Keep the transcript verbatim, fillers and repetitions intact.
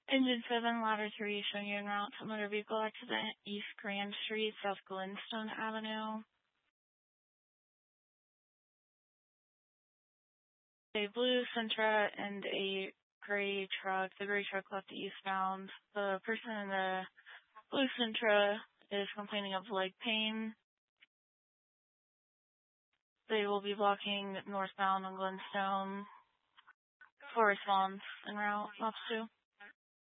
Engine seven, ladder three, showing you en route to motor vehicle accident, East Grand Street, South Glenstone Avenue. A blue Sentra and a gray truck. The gray truck left eastbound. The person in the blue Sentra is complaining of leg pain. They will be blocking northbound on Glenstone for response en route, Ops two.